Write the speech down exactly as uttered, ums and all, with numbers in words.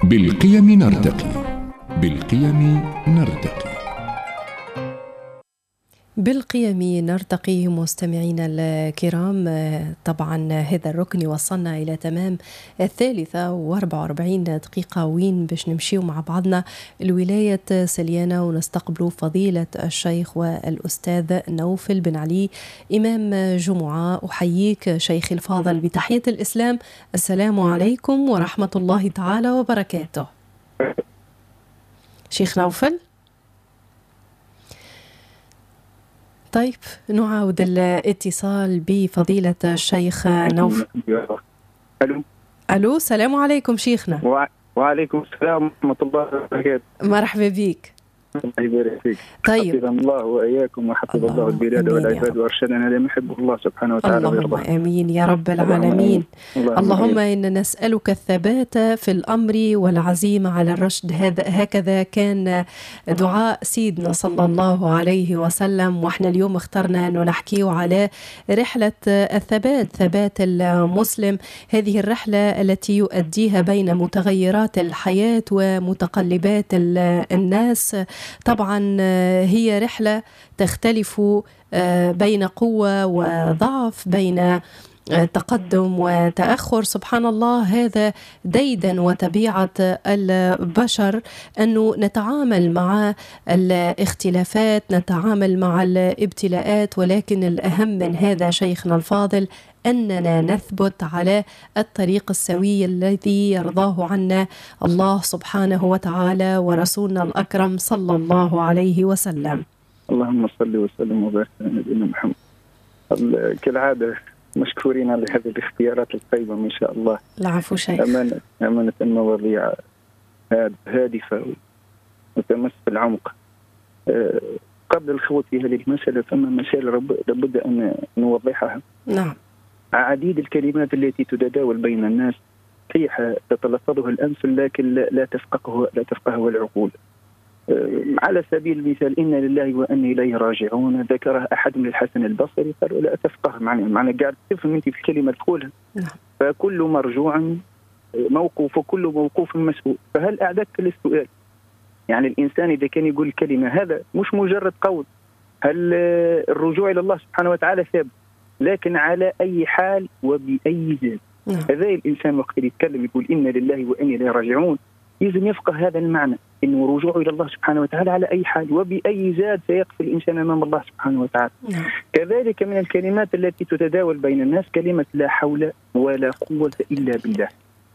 بالقيم نرتقي، بالقيم نرتقي. بالقيم نرتقي مستمعينا الكرام. طبعا هذا الركن وصلنا إلى تمام الثالثة وأربع وأربعين دقيقة وين باش نمشيو مع بعضنا الولاية سليانة ونستقبلوا فضيلة الشيخ والأستاذ نوفل بن علي إمام جمعة. أحييك شيخي الفاضل بتحية الإسلام، السلام عليكم ورحمة الله تعالى وبركاته. شيخ نوفل، طيب نعاود الاتصال بفضيلة الشيخ نوفل. ألو ألو، السلام عليكم شيخنا. وعليكم السلام ورحمة الله وبركاته. مرحبا بك. الله يبارك فيك. طيب، حفظ الله وإياكم وحفظ الله, الله البلاد والعباد وأرشدنا لما يحبه الله سبحانه وتعالى. اللهم آمين يا رب العالمين. اللهم, اللهم إن نسألك الثبات في الأمر والعزيمة على الرشد. هذا هكذا كان دعاء سيدنا صلى الله عليه وسلم، وإحنا اليوم اخترنا أنه نحكي على رحلة الثبات، ثبات المسلم، هذه الرحلة التي يؤديها بين متغيرات الحياة ومتقلبات الناس. طبعا هي رحلة تختلف بين قوة وضعف، بين تقدم وتأخر. سبحان الله، هذا ديدا وطبيعة البشر أنه نتعامل مع الاختلافات، نتعامل مع الابتلاءات، ولكن الأهم من هذا شيخنا الفاضل أننا نثبت على الطريق السوي الذي يرضاه عنا الله سبحانه وتعالى ورسولنا الأكرم صلى الله عليه وسلم. اللهم صل وسلم وبارك على نبينا محمد. كالعادة مشكورين على هذه الاختيارات الطيبة إن شاء الله. العفو شيخ. أمانة أمانة المواضيع هادفة وتمس بالعمق. قبل الخوض في هذه المسألة فما مسائل لابد أن نوضحها. نعم. عديد الكلمات التي تتداول بين الناس صحيحة تتلفظها الأمثل لكن لا تفقهها لا تفقهها العقول. على سبيل المثال إن لله وإنا إليه راجعون، ذكرها أحد من الحسن البصري قال لا تفقه معنى معنى قاعد تفهم أنت في الكلمة تقولها. فكل مرجوع موقوف وكل موقوف مسؤول. فهل أعدك للسؤال؟ يعني الإنسان إذا كان يقول الكلمة هذا مش مجرد قول، هل الرجوع إلى الله سبحانه وتعالى ثابت، لكن على أي حال وبأي زاد. هذا الإنسان وقت يتكلم يقول إن لله وإنا إليه راجعون، يجب يفقه هذا المعنى، إنه رجوع إلى الله سبحانه وتعالى على أي حال وبأي زاد سيقف الإنسان أمام الله سبحانه وتعالى. نعم. كذلك من الكلمات التي تتداول بين الناس كلمة لا حول ولا قوة إلا بالله.